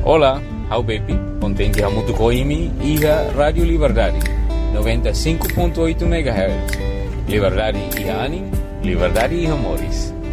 Olá, how baby, contente a muito coimi e a Rádio Liberdade, 95.8 MHz. Liberdade e Anin, Liberdade e Amores.